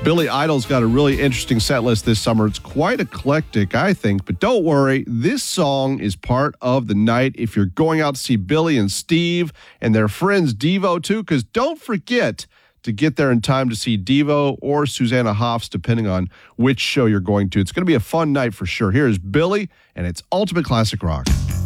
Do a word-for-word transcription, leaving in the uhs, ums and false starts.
Billy Idol's got a really interesting set list this summer. It's quite eclectic, I think, but don't worry. This song is part of the night if you're going out to see Billy and Steve and their friends Devo too, because don't forget to get there in time to see Devo or Susanna Hoffs, depending on which show you're going to. It's going to be a fun night for sure. Here's Billy, and it's Ultimate Classic Rock.